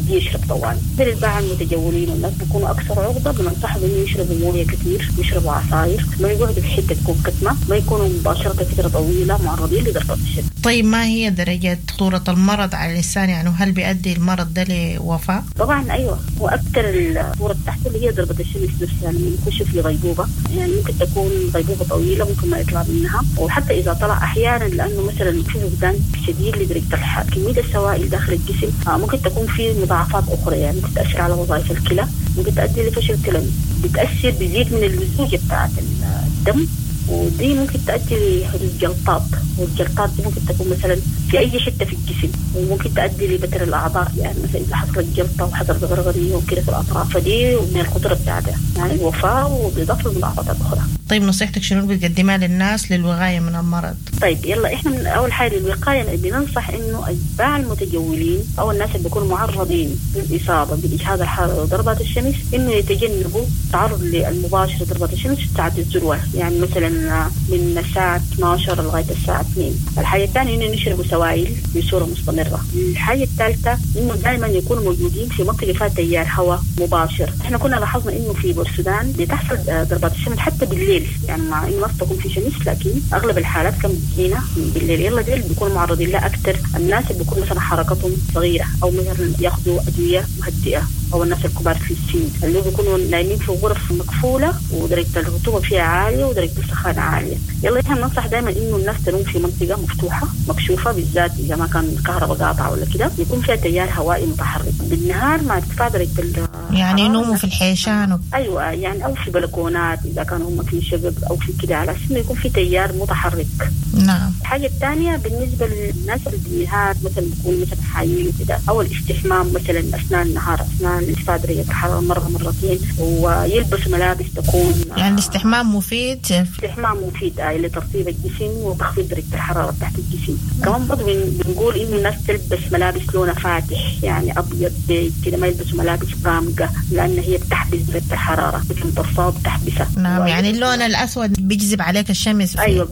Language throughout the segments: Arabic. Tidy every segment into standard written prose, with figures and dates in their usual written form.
يشرب طبعا. للباعة المتجولين والناس بيكونوا أكثر عرضة بننصحهم إنه يشربوا موية كثير، يشربوا عصاير، ما يقعدوا في حتة تكون كتمة، ما يكونوا مباشرة فترة طويلة معرضين لضربة الشمس. طيب ما هي درجة خطورة المرض على الإنسان؟ يعني هل بيؤدي المرض ده لوفاة؟ طبعا أيوة، وأكثر الخطورة تحت اللي هي ضربة الشمس نفسها، يعني يخش في غيبوبة، يعني ممكن تكون غيبوبة طويلة ممكن ما يطلع منها، وحتى إذا طلع أحيانا لأنه مثلا في فقدان شديد لدرجة الحرق، كمية السوائل داخل الجسم ممكن تكون في مضاعفات أخرى، يعني ممكن تأثر على وظائف الكلى، ممكن تؤدي لفشل كلوي، بتأثر بزيد من اللزوجة بتاعة الدم، ودي ممكن تؤدي لحدوث جلطات، والجلطات دي ممكن تكون مثلا في أي حتة في الجسم، وممكن تؤدي لبتر الأعضاء، يعني مثلا إذا حصلت جلطة وحصلت غرغرية وكده في الأطراف، فدي من الخطورة بتاعتها يعني الوفاة وبإضافة لمضاعفات أخرى. طيب نصيحتك شنو بتقدمها للناس للوقاية من المرض؟ طيب يلا إحنا من أول حاجة للوقاية بننصح إنه الباعة المتجولين أو الناس اللي بيكونوا معرضين للإصابة بإجهاد الحرارة وضربات الشمس إنه يتجنبوا التعرض للمباشر لضربات الشمس في ساعة الذروة، يعني مثلا من الساعة 12 لغاية الساعة 2. الحاجة الثانية إنه نشربوا سوائل بصورة مستمرة. الحاجة الثالثة إنه دائما يكونوا موجودين في منطقة فيها تيار هواء مباشر. إحنا كنا لاحظنا إنه في بورسودان بتحصل ضربات الشمس حتى بالليل، يعني مع إنه ما تكون في شمس لكن أغلب الحالات كم بتجينا بالليل. يلا ديل بيكونوا معرضين لها أكثر الناس اللي بيكون مثلا حركتهم صغيرة أو مثلا يأخذوا أدوية مهدئة، أو الناس الكبار في السن اللي بيكونوا نايمين في غرف مقفولة ودرجة الرطوبة فيها عالية ودرجة السخانة عالية. يلا إحنا ننصح دائما إنه الناس تنوم في منطقة مفتوحة مكشوفة، بالذات إذا ما كان الكهرباء قاطعة ولا كده، يكون فيها تيار هوائي متحرك. بالنهار مع ارتفاع درجة يعني ينوموا في الحيشان أيوة، يعني أو في بلكونات إذا كانوا هم في شقق أو في كده، على أساس إنه يكون في تيار متحرك. نعم. الحاجة الثانية بالنسبة للناس اللي بالنهار مثلا بيكونوا مثلا حايين وكده، أو الاستحمام مثلا أثناء النهار أثناء ارتفاع درجة الحرارة مرة مرتين، ويلبسوا ملابس تكون يعني الاستحمام مفيد. الاستحمام مفيد لترطيب الجسم وتخفيض درجة الحرارة تحت الجسم. كمان برضه بنقول إنه الناس تلبس ملابس لونها فاتح، يعني أبيض كده، ما يلبسوا ملابس غامقة لأن هي بتحبس درجة الحرارة، بتمتصها وبتحبسها. نعم، يعني اللون الأسود بيجذب عليك الشمس. أيوة،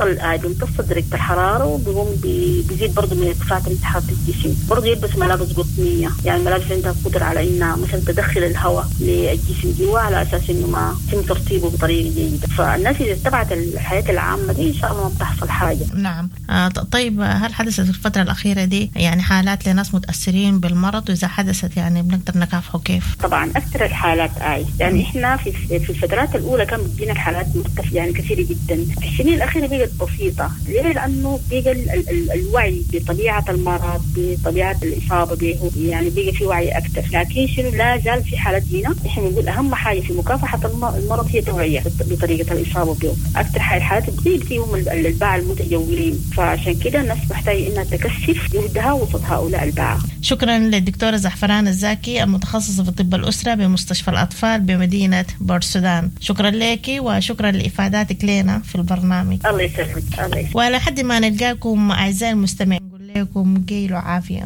بيمتص درجة الحرارة وبيقوم بيزيد برضه من ارتفاع حرارة الجسم. برضه يلبس ملابس قطنية، يعني ملابس عندها قدرة على إنها مثلا تدخل الهواء للجسم جوا على أساس إنه ما يتم ترطيبه بطريقة جيدة. فالناس إذا اتبعت الحياة العامة دي إن شاء الله ما بتحصل حاجة. نعم. طيب هل حدثت في الفترة الأخيرة دي يعني حالات لناس متأثرين بالمرض؟ وإذا حدثت يعني بنقدر نكافحه كيف؟ طبعا أكثر الحالات يعني إحنا في الفترات الأولى كان بتجينا الحالات مرتفعة يعني كثيرة جدا. في السنين الأخيرة بقت بسيطة. ليه؟ لأنه بقى الوعي بطبيعة المرض، بطبيعة الإصابة به، يعني بقى في وعي أكثر. لكن شنو لا زال في حالات جينا. إحنا بنقول أهم حاجة في مكافحة المرض هي توعية بطريقة الإصابة به. أكثر الحالات بتيجي الباعة المتجولين، فعشان كده الناس محتاجة إنها تكثف جهدها وسط هؤلاء الباعة. شكرا للدكتورة زعفران الزاكي المتخصصة في طب الأسرة بمستشفى الأطفال بمدينة بورسودان. شكرا لك وشكرا لإفاداتك لنا في البرنامج. الله يسلمك. الله يسلمك. ولحد ما نلقاكم أعزائي المستمعين نقول لكم قيلوا عافية.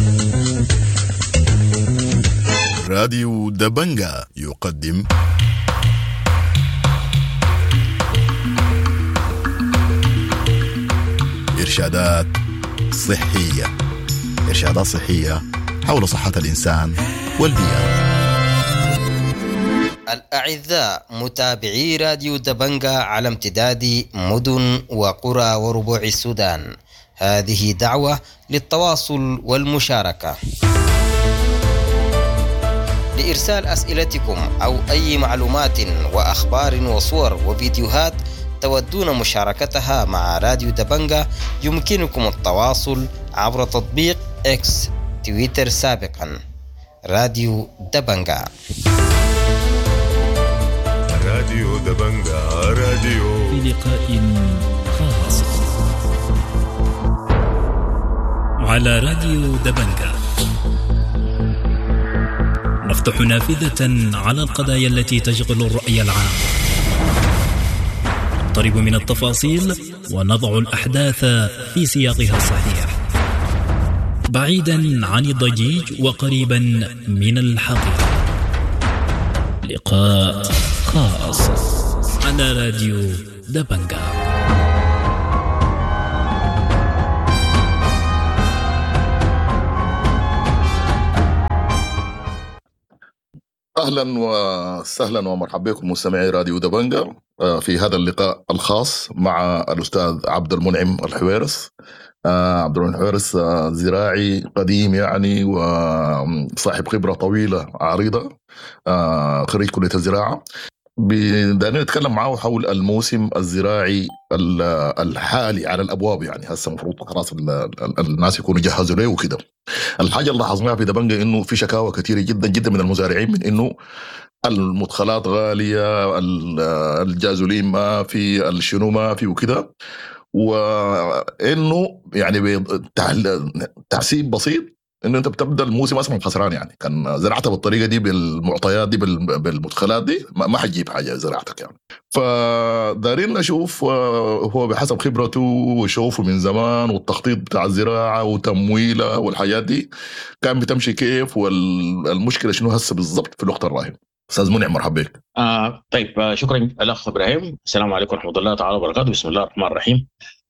راديو دبنجا يقدم إرشادات صحية. إرشادات صحية حول صحة الإنسان والبيئة. الأعزاء متابعي راديو دبنجا على امتداد مدن وقرى وربوع السودان، هذه دعوة للتواصل والمشاركة. لإرسال أسئلتكم أو أي معلومات وأخبار وصور وفيديوهات تودون مشاركتها مع راديو دبنجا، يمكنكم التواصل عبر تطبيق إكس تويتر سابقا راديو دبنجا. راديو دبنجا راديو. في لقاء خاص على راديو دبنجا نفتح نافذة على القضايا التي تشغل الرأي العام، نقترب من التفاصيل ونضع الأحداث في سياقها الصحيح، بعيدا عن الضجيج وقريبا من الحقيقة. لقاء خاص على راديو دبنجا. أهلا وسهلا ومرحبا بكم مستمعي راديو دبنجة في هذا اللقاء الخاص مع الأستاذ عبد المنعم الحويرس. عبد المنعم الحويرس زراعي قديم يعني وصاحب خبرة طويلة عريضة، خريج كلية الزراعة. بدنا نتكلم معه حول الموسم الزراعي الحالي على الأبواب، يعني هسه المفروض خلاص الناس يكونوا جهزوا له وكده. الحاجة اللي لاحظناها في دبنجة إنه في شكاوى كثيرة جدا جدا من المزارعين من إنه المدخلات غالية، الجازولين ما في، الشنو ما في وكده، وإنه يعني تحسيب بسيط إنه أنت بتبدأ الموسم أصلا خسران. يعني كان زرعتها بالطريقة دي بالمعطيات دي بالمدخلات دي ما حتجيب حاجة زراعتك يعني. فدارين نشوف هو بحسب خبرته وشوفه من زمان والتخطيط بتاع الزراعة وتمويلها والحاجات دي كان بتمشي كيف، والمشكلة شنو هسه بالضبط في الوقت الراهن. أستاذ منعم مرحبا بك. طيب، شكرا الأخ إبراهيم. السلام عليكم ورحمة الله تعالى وبركاته. بسم الله الرحمن الرحيم.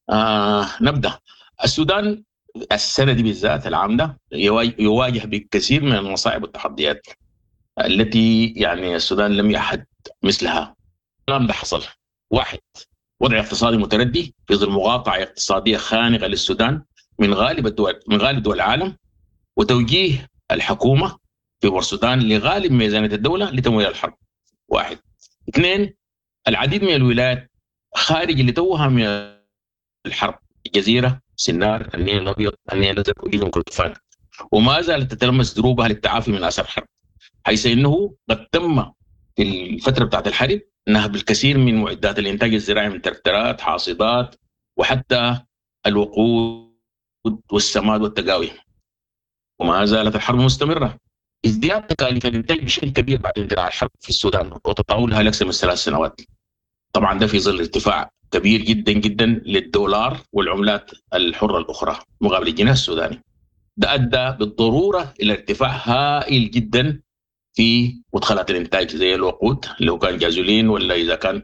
نبدأ. السودان السنة دي بالذات العام ده يواجه بكثير من المصاعب والتحديات التي يعني السودان لم يحد مثلها. الكلام ده حصل: واحد، وضع اقتصادي متردي في ظل مقاطعة اقتصادية خانقة للسودان من غالب دول العالم، وتوجيه الحكومة في السودان لغالب ميزانية الدولة لتمويل الحرب. واحد. اثنين، العديد من الولايات خارج اللي توها من الحرب: الجزيرة، سنار، النيل الأبيض، النيل الأزرق، وإلهم كردفان، وما زالت تتلمس دروبها للتعافي من أثر الحرب، حيث إنه قد تم في الفترة بتاعت الحرب نهب الكثير من معدات الإنتاج الزراعي من ترترات، حاصدات، وحتى الوقود والسماد والتقاوي. وما زالت الحرب مستمرة. ازدياد تكاليف الإنتاج بشكل كبير بعد اندلاع الحرب في السودان وتطاولها لأكثر من 3 سنوات. طبعا ده في ظل ارتفاع كبير جدا جدا للدولار والعملات الحرة الأخرى مقابل الجنيه السوداني. ده أدى بالضرورة إلى ارتفاع هائل جدا في مدخلات الإنتاج زي الوقود اللي هو كان جازولين، ولا إذا كان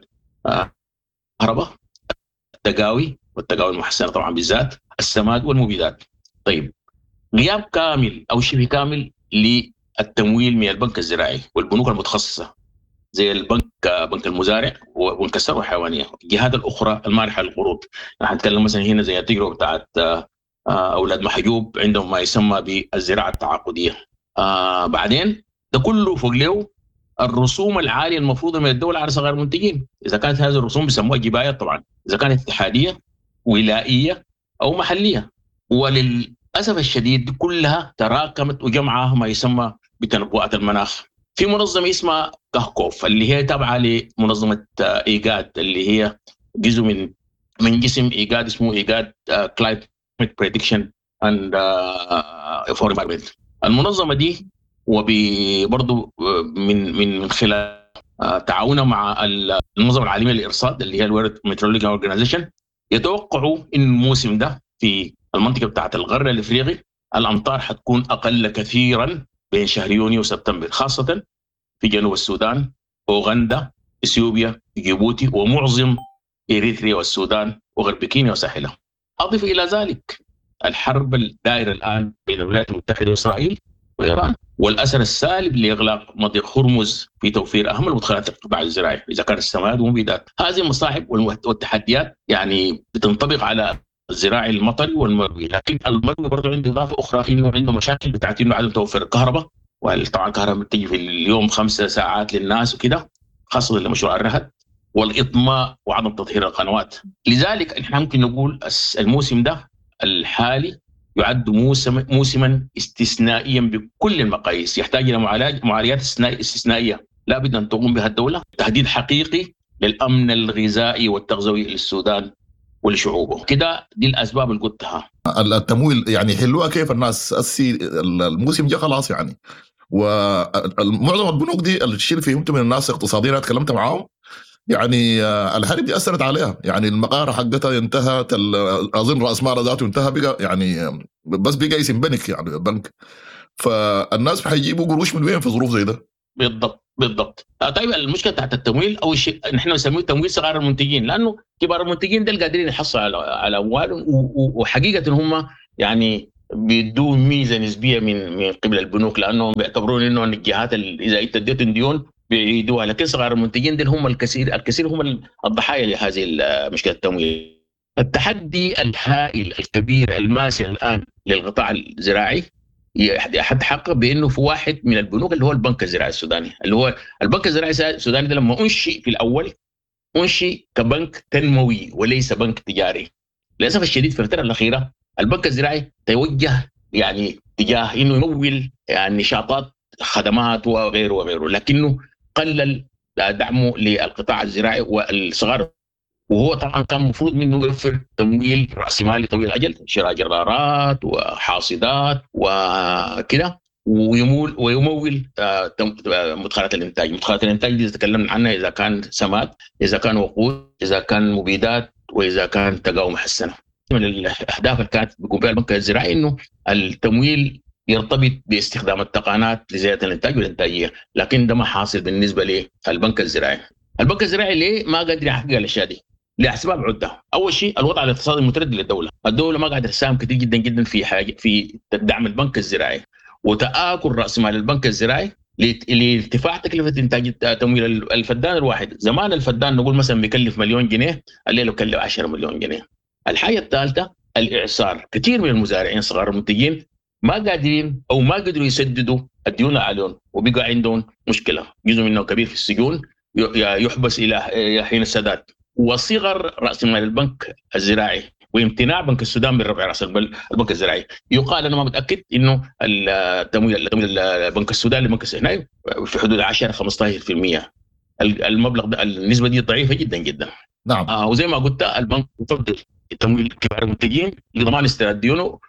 كهرباء، التقاوي والتقاوي المحسنة طبعا بالذات، السماد والمبيدات. طيب، غياب كامل أو شبه كامل للتمويل من البنك الزراعي والبنوك المتخصصة زي بنك المزارع وبنك الثروة الحيوانية، الجهات الأخرى المانحة للقروض. نحن نتكلم مثلا هنا زي التجربة بتاعت أولاد محجوب عندهم ما يسمى بالزراعة التعاقدية. بعدين ده كله فوق له الرسوم العالية المفروضة من الدولة على صغار المنتجين. إذا كانت هذه الرسوم بيسموها جبايات طبعا، إذا كانت اتحادية ولائية أو محلية. وللأسف الشديد دي كلها تراكمت وجمعها ما يسمى بتنبؤات المناخ في منظمة اسمها كهكوف، اللي هي تابعة لمنظمة إيجاد، اللي هي جزء من جسم إيجاد اسمه إيجاد Climate Prediction and for Environment. المنظمة دي وبرضو من خلال تعاونها مع المنظمة العالمية للإرصاد اللي هي World Meteorological Organization يتوقعوا إن الموسم ده في المنطقة بتاعت الغرب الإفريقي الأمطار حتكون أقل كثيرا بين شهر يونيو وسبتمبر، خاصة في جنوب السودان، أوغندا، إثيوبيا، جيبوتي، ومعظم إريتريا والسودان وغرب كينيا وساحلها. أضف إلى ذلك الحرب الدائرة الآن بين الولايات المتحدة وإسرائيل وإيران، والأثر السالب لإغلاق مضيق هرمز في توفير أهم المدخلات القطاع الزراعي إذا كان السماد والمبيدات. هذه المصاعب والتحديات يعني بتنطبق على الزراعي المطري والمروي، لكن المروي برضه عنده إضافة أخرى، إنه عنده مشاكل بتاعت إنه عدم توفير الكهرباء، وطبعا الكهرباء بتجي في اليوم 5 ساعات للناس وكده، خاصة لمشروع الرهد والإطماء وعدم تطهير القنوات. لذلك إحنا ممكن نقول الموسم ده الحالي يعد موسما استثنائيا بكل المقاييس، يحتاج إلى معالجات استثنائية لا بد أن تقوم بها الدولة، تهديد حقيقي للأمن الغذائي والتغذوي للسودان ولشعوبه. كده دي الأسباب اللي قلتها. التمويل يعني حلوها كيف الناس الموسم جاء خلاص يعني، ومعظم البنوك دي الشيء فهمت من الناس اقتصاديين اتكلمت معاهم يعني الحرب دي أثرت عليها، يعني المقارة حقتها انتهت، أظن رأس مال ذاته انتهى بقى، يعني بس بقى اسم بنك يعني البنك، فالناس حيجيبوا قروش من وين في ظروف زي ده؟ بالضبط. طيب المشكلة تحت التمويل أول شيء نحن نسميه تمويل صغار المنتجين، لأنه كبار المنتجين ده قادرين يحصلوا على أموال، وحقيقة هم يعني بيدوا ميزه نسبيه من قبل البنوك، لانهم بيعتبرون انه الجهات اذا انت اديتهم ديون بيعيدوها، لكن صغار المنتجين دول هم الكثير هم الضحايا لهذه مشكله التمويل. التحدي الهائل الكبير الماسي الان للقطاع الزراعي يتحقق بانه في واحد من البنوك اللي هو البنك الزراعي السوداني، اللي هو البنك الزراعي السوداني ده لما انشئ في الاول انشئ كبنك تنموي وليس بنك تجاري. للاسف الشديد في الفتره الاخيره البنك الزراعي توجه يعني تجاه انه يمول يعني نشاطات خدمات وغيره، لكنه قلل دعمه للقطاع الزراعي والصغار، وهو طبعا كان المفروض منه يوفر تمويل رأس مالي طويل الأجل، شراء جرارات وحاصدات وكده، ويمول مدخلات الإنتاج. مدخلات الإنتاج دي تكلمنا عنها، إذا كان سماد، إذا كان وقود، إذا كان مبيدات، وإذا كان تقاوم محسنة. من الأهداف اللي كانت بيقوم بها البنك الزراعي إنه التمويل يرتبط باستخدام التقنيات لزيادة الإنتاج والإنتاجية، لكن ده ما حاصل بالنسبة للبنك الزراعي. البنك الزراعي ليه ما قادر يحقق الأشياء دي؟ لأسباب عدة. أول شيء الوضع الاقتصادي المتردد للدولة. الدولة ما قاعدة تساهم كثير جدا جدا في دعم البنك الزراعي، وتآكل رأس مال البنك الزراعي لارتفاع تكلفة إنتاج تمويل الفدان الواحد. زمان الفدان نقول مثلا بيكلف مليون جنيه، الليلة بيكلف 10 مليون جنيه. الحاجة الثالثة الإعصار. كثير من المزارعين صغار المنتجين ما قادرين أو ما قدروا يسددوا الديون عليهم، وبقى عندهم مشكلة. جزء منه كبير في السجون، يحبس إلى حين السداد. وصغر رأس مال البنك الزراعي وامتناع بنك السودان من رفع رأس البنك الزراعي. يقال أنا ما متأكد إنه التمويل البنك السوداني للبنك السوداني في حدود 10-15%. المبلغ ده النسبة دي ضعيفة جدا جدا. نعم. وزي ما قلت البنك يفضل تمويل كبار المنتجين لضمان استرداد ديونه،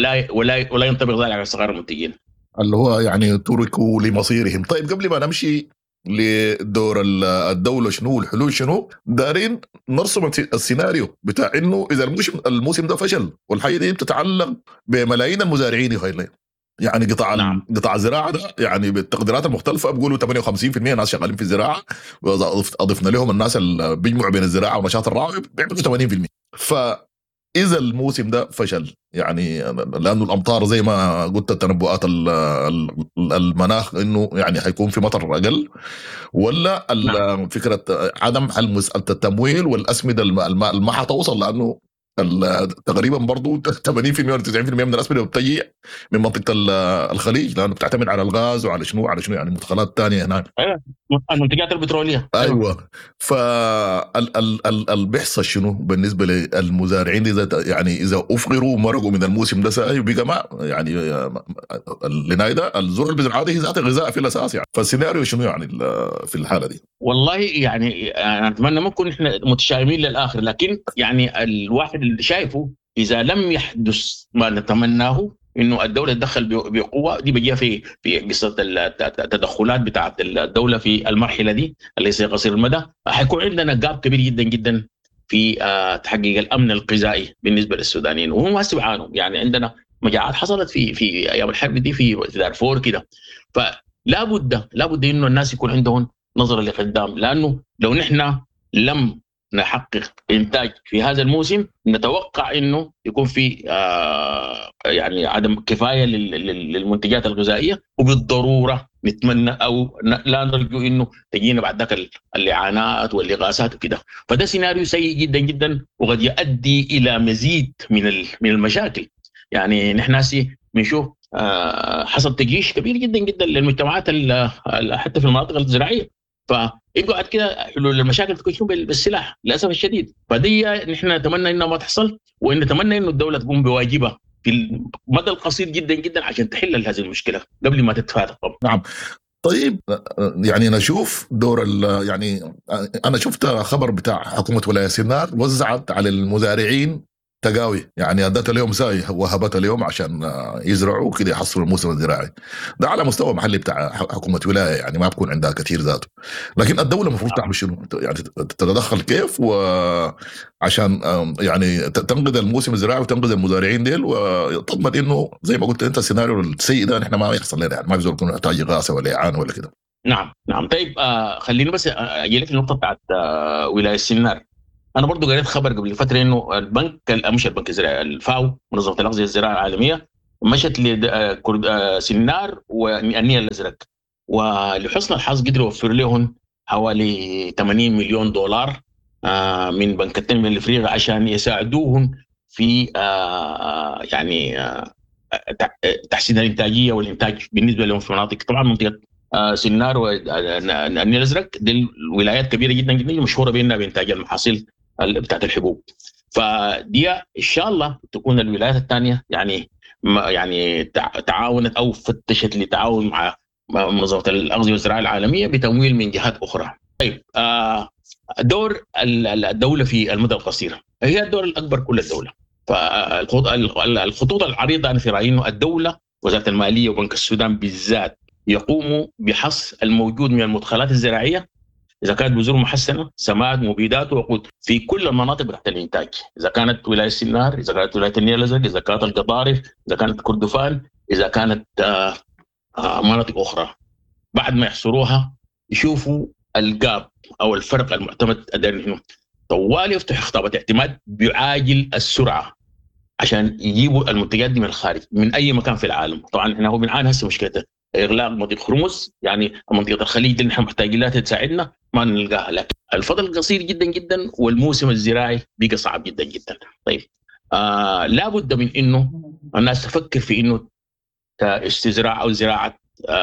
ولا ينطبق ذلك على صغار المنتجين، اللي هو يعني تركوا لمصيرهم. طيب قبل ما نمشي لدور الدولة شنو الحلول شنو، دارين نرسم السيناريو بتاع انه اذا الموسم ده فشل، والحاجة دي بتتعلق بملايين المزارعين هاي. يعني قطاع الزراعة ده يعني بالتقديرات المختلفة بيقولوا 58% ناس شغالين في الزراعة، وإذا أضفنا لهم الناس اللي بيجمعوا بين الزراعة ونشاط الراعي بيعملوا 80%. فإذا الموسم ده فشل، يعني لأنه الأمطار زي ما قلت التنبؤات المناخ إنه يعني حيكون في مطر أقل، ولا فكرة عدم حل مسألة التمويل والأسمدة ما حتوصل، لأنه تقريبا برضو 80% ولا 90% من الأسمدة بتجي من منطقة الخليج، لأنه بتعتمد على الغاز وعلى شنو يعني مدخلات تانية هناك. المنتجات البترولية. أيوة. فالبحث شنو بالنسبة للمزارعين يعني إذا أفقروا مرقوا من الموسم ده ساي وبقى ما يعني لنايدا الزرع البزراعي هي ذات غذاء في الأساس يعني. فالسيناريو شنو يعني في الحالة دي؟ والله يعني أنا أتمنى ما نكون إحنا متشائمين للآخر، لكن يعني الواحد اللي شايفه إذا لم يحدث ما نتمناه إنه الدولة تدخل بقوة، دي بيجيها في قصة التدخلات بتاعت الدولة في المرحلة دي اللي هي قصير المدى، حيكون عندنا جاب كبير جدا جدا في تحقيق الأمن الغذائي بالنسبة للسودانيين. وهم هسه بيعانوا، يعني عندنا مجاعات حصلت في أيام الحرب دي في دارفور كده. فلا بد إنه الناس يكون عندهم نظرة لقدام، لأنه لو نحن لم نحقق إنتاج في هذا الموسم نتوقع إنه يكون في يعني عدم كفاية للمنتجات الغذائية، وبالضرورة نتمنى أو لا نرجو إنه تجينا بعد ذلك اللعانات والإغاثات وكده. فده سيناريو سيء جدا جدا، وقد يؤدي إلى مزيد من المشاكل. يعني نحن بنشوف حصل تجيش كبير جدا جدا للمجتمعات حتى في المناطق الزراعية، فيقعد كده حلول المشاكل تكون شو بالسلاح للاسف الشديد. فدي نحن نتمنى انها ما تحصل، وان نتمنى انه الدوله تقوم بواجبها في المدى القصير جدا جدا عشان تحل هذه المشكله قبل ما تتفادى. نعم. طيب يعني نشوف دور يعني انا شفت خبر بتاع حكومه ولايه سينار وزعت على المزارعين تقاوي، يعني ادت لهم ساي وهبت لهم عشان يزرعوا كده يحصلوا الموسم الزراعي ده على مستوى محلي بتاع حكومه ولايه، يعني ما بكون عندها كثير ذاته. لكن الدوله المفروض تعمل شنو؟ يعني تتدخل كيف وعشان يعني تنقذ الموسم الزراعي وتنقذ المزارعين ديل، وتضمن انه زي ما قلت انت السيناريو السيء ده نحن ما يحصل لنا، يعني ما بيزول يكون نحتاج غاثه ولا اعانه ولا كده. نعم. طيب خليني بس اجي لك النقطه بتاعت ولايه سينار. أنا برضو قريت خبر قبل فترة إنه مش البنك الزراعي، الفاو منظمة الأغذية الزراعية العالمية مشت لسنار والنيل الازرق، ولحسن الحظ قدر يوفر لهم حوالي 80 مليون دولار من بنك التنميه الافريقي عشان يساعدوهم في يعني تحسين الانتاجيه والانتاج بالنسبه لهم في مناطق. طبعا منطقه سنار والنيل الازرق دي الولايات كبيره جدا جدا مشهوره بانها بانتاج المحاصيل بتاعت الحبوب. فدي ان شاء الله تكون الولايات الثانيه يعني تعاونت او فتشت لتعاون مع منظمه الاغذيه والزراعه العالميه بتمويل من جهات اخرى. طيب دور الدوله في المدى القصير هي الدور الاكبر كل الدوله. فالخطوط العريضه انا في رايي انه الدوله وزاره الماليه وبنك السودان بالذات يقوموا بحص الموجود من المدخلات الزراعيه، اذا كانت بذور محسنه، سماد، مبيدات، ووقود في كل المناطق تحت الانتاج، اذا كانت ولايه سنار، اذا كانت ولايه النيل الازرق، اذا كانت القضارف، اذا كانت كردفان، اذا كانت مناطق اخرى. بعد ما يحصروها يشوفوا الجاب او الفرق المعتمد انه طوال يفتح خطابات اعتماد بعاجل السرعه عشان يجيبوا المنتجات دي من الخارج من اي مكان في العالم. طبعا احنا هو بنعاني هسه مشكله اغلاق منطقه هرمز، يعني منطقه الخليج اللي نحن محتاجين لها تساعدنا ما نلقاها، لكن الفضل قصير جدا جدا والموسم الزراعي بقى صعب جدا جدا. طيب لابد من انه الناس تفكر في انه استزراع او زراعه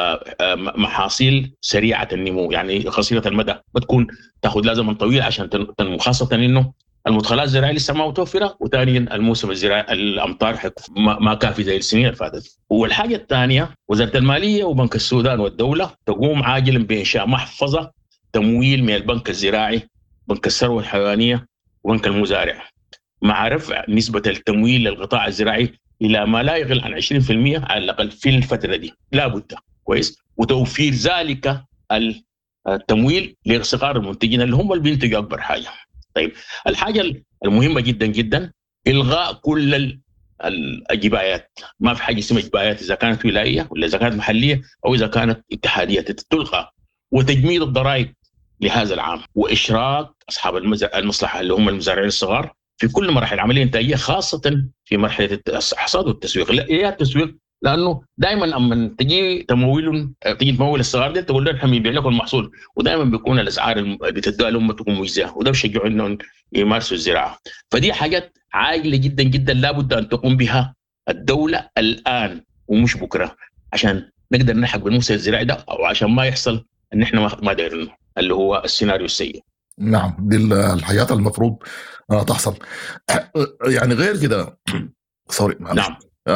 محاصيل سريعه النمو، يعني قصيره المدى، بتكون تاخذ لها زمن طويل عشان تنمو، خاصه انه المدخلات الزراعيه لسه ما متوفره، وثانيا الموسم الزراعي الامطار ما كافي زي السنين اللي فاتت. والحاجه الثانيه وزاره الماليه وبنك السودان والدوله تقوم عاجلا بانشاء محفظه تمويل من البنك الزراعي، بنك الثروه الحيوانيه وبنك المزارع، مع رفع نسبه التمويل للقطاع الزراعي الى ما لا يقل عن 20% على الاقل في الفتره دي، لا بد كويس، وتوفير ذلك التمويل لصغار المنتجين اللي هم اللي بينتجوا اكبر حاجه. طيب الحاجه المهمه جدا جدا الغاء كل الجبايات، ما في حاجه اسمها جبايات اذا كانت ولائيه ولا اذا كانت محليه او اذا كانت اتحاديه تلغى، وتجميد الضرائب لهذا العام، واشراك اصحاب المصلحه اللي هم المزارعين الصغار في كل مراحل العمليه الانتاجيه، خاصه في مرحله الحصاد والتسويق. ليه التسويق؟ لانه دائما اما تجي تمويل الصغار دي تقول لهم احنا بنبيع لكم المحصول، ودائما بيكون الاسعار اللي بتدوها لهم تكون مجزيه، وده بيشجعوا انهم يمارسوا الزراعه. فدي حاجات عاجله جدا جدا لابد ان تقوم بها الدوله الان ومش بكره، عشان نقدر نلحق بالموسم الزراعي ده، او عشان ما يحصل ان احنا ما دايرينه اللي هو السيناريو السيء. نعم، دي الحياة المفروض تحصل. يعني غير كده سوري نعم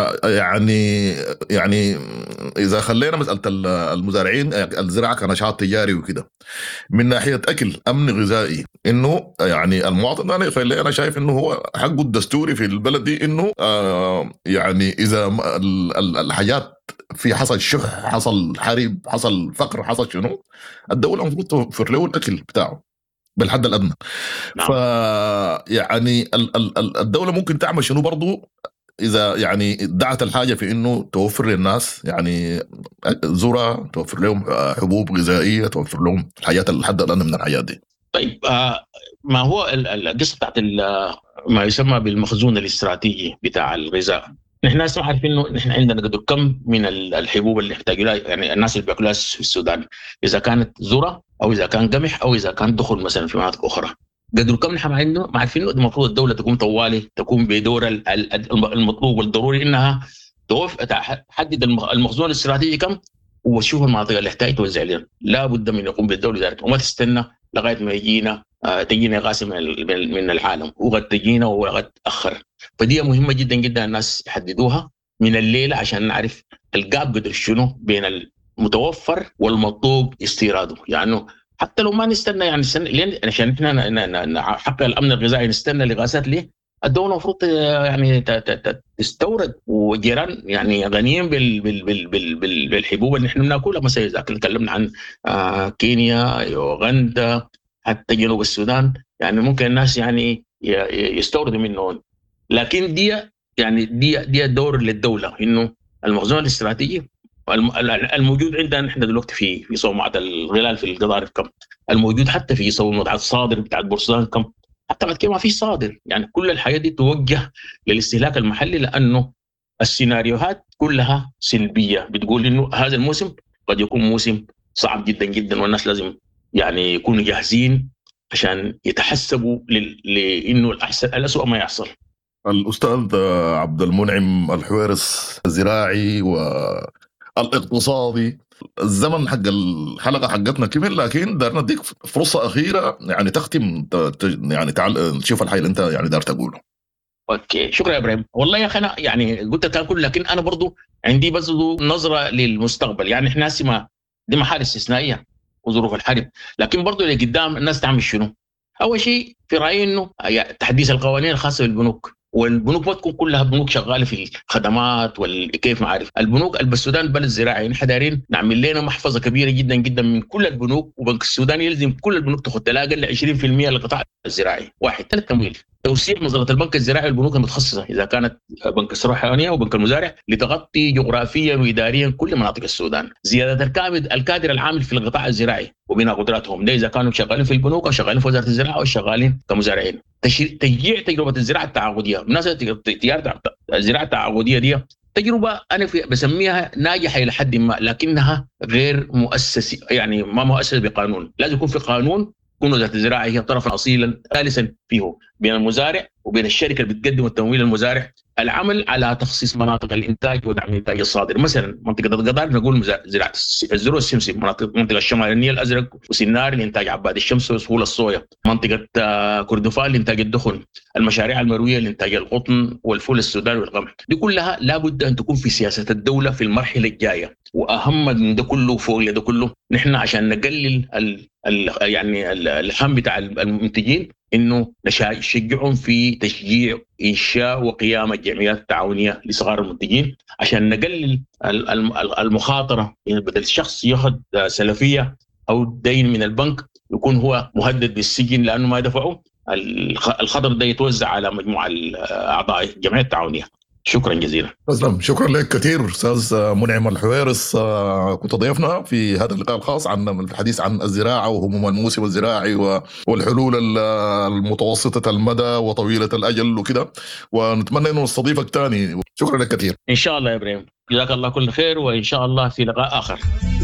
يعني إذا خلينا مسألة المزارعين الزراعة كنشاط تجاري وكده، من ناحية أكل أمن غذائي، إنه يعني المواطن أنا شايف إنه هو حقه الدستوري في البلد دي، إنه يعني إذا الحاجات في حصل شح، حصل حرب، حصل فقر، حصل شنو، الدولة المفروض توفر له الأكل بتاعه بالحد الأدنى. نعم. يعني الدولة ممكن تعمل شنو برضو إذا يعني دعت الحاجة في إنه توفر للناس يعني ذرة، توفر لهم حبوب غذائية، توفر لهم الحاجات الحد الأدنى من الحاجات دي. طيب ما هو القصة بتاعت ما يسمى بالمخزون الاستراتيجي بتاع الغذاء؟ نحن ناس ما عارفين إنه نحن عندنا قدر كم من الحبوب اللي يحتاجوا لها، يعني الناس اللي بياكلوها في السودان، إذا كانت ذرة أو إذا كان قمح أو إذا كان دخل مثلا في مناطق أخرى، قدر كم نحن ما عارفين إنه المفروض الدولة تقوم طوالي تقوم بدور المطلوب والضروري، إنها تحدد المخزون الاستراتيجي كم وتشوف المناطق اللي يحتاج توزع لهم. لا بد من يقوم بالدولة ذلك، وما تستنى لغاية ما تجينا غاسم من العالم، وقد تجينا وقد تأخر. فدي مهمة جدا جدا الناس يحددوها من الليلة عشان نعرف الجاب قدر شنو بين المتوفر والمطلوب استيراده. يعني حتى لو ما نستنى يعني لين عشان احنا نحقق الامن الغذائي نستنى لغاسات ليه؟ الدولة المفروض يعني تستورد، وجيران يعني غنيين بالحبوب اللي احنا بناكلها، مثلا اذا تكلمنا عن كينيا، يوغندا، حتى جنوب السودان، يعني ممكن الناس يعني يستوردوا منهم. لكن دي دور للدولة، انه المخزون الاستراتيجي الموجود عندنا نحن دلوقتي في صومعة الغلال في القضارف كم، الموجود حتى في صومعة الصادر بتاع بورسودان كم، حتى بعد كده ما في صادر. يعني كل الحياة دي توجه للاستهلاك المحلي، لأنه السيناريوهات كلها سلبية، بتقول إنه هذا الموسم قد يكون موسم صعب جدا جدا، والناس لازم يعني يكونوا جاهزين عشان يتحسبوا لإنه الأسوأ ما يحصل. الأستاذ عبد المنعم الحويرس، الزراعي والاقتصادي، الزمن حق الحلقة حقتنا كمل، لكن دارنا نديك فرصة أخيرة يعني تختم يعني تشوف الحي اللي أنت يعني دار تقوله. اوكي، شكرا يا ابراهيم. والله يا اخي انا يعني قلت تاكل، لكن انا برضو عندي بس نظره للمستقبل. يعني احنا هسه دي حاله استثنائيه وظروف الحرب، لكن برضو اللي قدام الناس تعمل شنو؟ اول شيء في رايي انه تحديث القوانين الخاصه بالبنوك، والبنوك ما تكون كلها بنوك شغاله في الخدمات والكيف ما عارف. البنوك السودان بلد زراعي، نحن دايرين نعمل لنا محفظه كبيره جدا جدا من كل البنوك، وبنك السودان يلزم كل البنوك تاخذ لا اقل 20% للقطاع الزراعي. واحد، ثلاث، تمويل، توسيع نظرة البنك الزراعي والبنوك المتخصصة إذا كانت بنك الثروة الحيوانية وبنك المزارع لتغطي جغرافيا وإداريا كل مناطق السودان. زيادة الكادر العامل في القطاع الزراعي وبناء قدراتهم، ده إذا كانوا شغالين في البنوك أو شغالين في وزارة الزراعة أو شغالين كمزارعين. تشجيع تجربة الزراعة التعاقدية. بالنسبة الزراعة التعاقدية دي تجربة أنا بسميها ناجحة إلى حد ما، لكنها غير مؤسسة، يعني ما مؤسسة بقانون. لازم يكون في قانون، تكون وزارة الزراعة هي طرفا أصيلا ثالثا فيه بين المزارع وبين الشركة اللي بتقدم التمويل المزارع. العمل على تخصيص مناطق الإنتاج ودعم الإنتاج الصادر، مثلا منطقة القضار نقول زراعة الذرة السمسم، منطقة الشمال النيل الأزرق وسنار لإنتاج عباد الشمس وسهول الصويا، منطقة كردفان لإنتاج الدخن، المشاريع المروية لإنتاج القطن والفول السوداني والقمح. دي كلها لابد أن تكون في سياسة الدولة في المرحلة الجاية. وأهم من ده كله فوق ده كله، نحن عشان نقلل يعني الهم بتاع المنتجين، انه نشجعهم في تشجيع انشاء وقيام الجمعيات التعاونيه لصغار المنتجين عشان نقلل المخاطره. يعني بدل الشخص ياخذ سلفيه او دين من البنك يكون هو مهدد بالسجن لانه ما دفعه، الخطر ده يتوزع على مجموعه اعضاء الجمعيه التعاونيه. شكرا جزيلا. تسلم، شكرا لك كثير استاذ منعم الحويرس. كنت ضيفنا في هذا اللقاء الخاص عن الحديث عن الزراعه وهموم الموسم الزراعي والحلول المتوسطه المدى وطويله الاجل وكده، ونتمنى انه نستضيفك ثاني. شكرا لك كثير. ان شاء الله يا ابراهيم، جزاك الله كل خير، وان شاء الله في لقاء اخر.